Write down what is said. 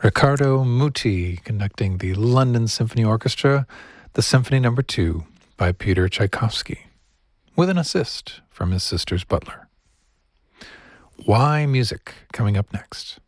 Riccardo Muti conducting the London Symphony Orchestra, the Symphony No. 2 by Peter Tchaikovsky, with an assist from his sister's butler. Why Music coming up next.